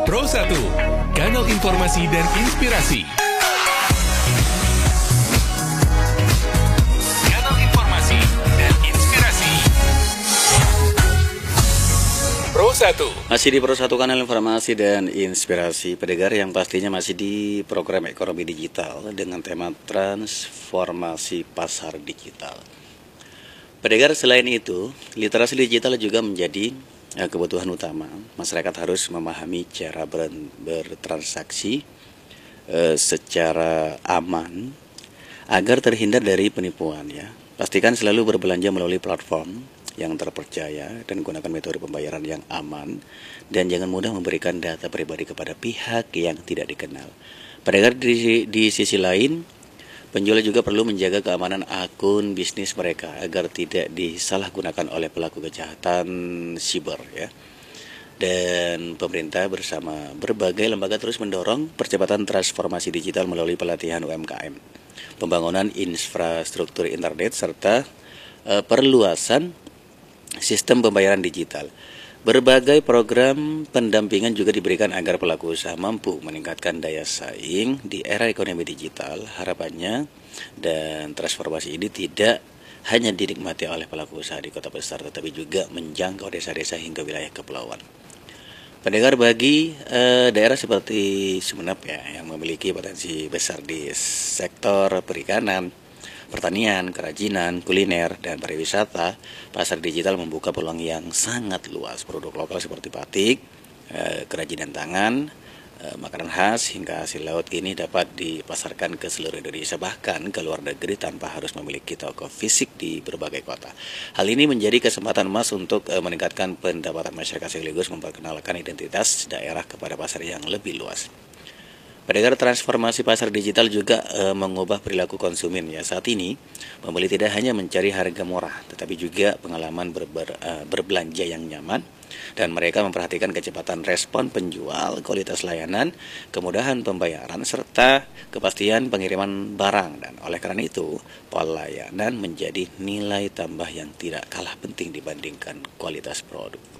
Pro 1, kanal informasi dan inspirasi. Kanal informasi dan inspirasi. Pro 1. Masih di Pro 1, kanal informasi dan inspirasi pendengar yang pastinya masih di program ekonomi digital dengan tema transformasi pasar digital. Pendengar, selain itu, literasi digital juga menjadi kebutuhan utama. Masyarakat harus memahami cara bertransaksi secara aman agar terhindar dari penipuan ya. Pastikan selalu berbelanja melalui platform yang terpercaya dan gunakan metode pembayaran yang aman, dan jangan mudah memberikan data pribadi kepada pihak yang tidak dikenal. Pendengar, di sisi lain, penjual juga perlu menjaga keamanan akun bisnis mereka agar tidak disalahgunakan oleh pelaku kejahatan siber ya. Dan pemerintah bersama berbagai lembaga terus mendorong percepatan transformasi digital melalui pelatihan UMKM, pembangunan infrastruktur internet, serta perluasan sistem pembayaran digital. Berbagai program pendampingan juga diberikan agar pelaku usaha mampu meningkatkan daya saing di era ekonomi digital. Harapannya dan transformasi ini tidak hanya dinikmati oleh pelaku usaha di kota besar, tetapi juga menjangkau desa-desa hingga wilayah kepulauan. Pendengar, bagi daerah seperti Sumeneb ya, yang memiliki potensi besar di sektor perikanan, pertanian, kerajinan, kuliner, dan pariwisata, pasar digital membuka peluang yang sangat luas. Produk lokal seperti batik, kerajinan tangan, makanan khas, hingga hasil laut kini dapat dipasarkan ke seluruh Indonesia, bahkan ke luar negeri tanpa harus memiliki toko fisik di berbagai kota. Hal ini menjadi kesempatan emas untuk meningkatkan pendapatan masyarakat sekaligus memperkenalkan identitas daerah kepada pasar yang lebih luas. Pendengar, transformasi pasar digital juga mengubah perilaku konsumen ya. Saat ini, pembeli tidak hanya mencari harga murah, tetapi juga pengalaman berbelanja yang nyaman, dan mereka memperhatikan kecepatan respon penjual, kualitas layanan, kemudahan pembayaran, serta kepastian pengiriman barang. Dan oleh karena itu, pelayanan menjadi nilai tambah yang tidak kalah penting dibandingkan kualitas produk.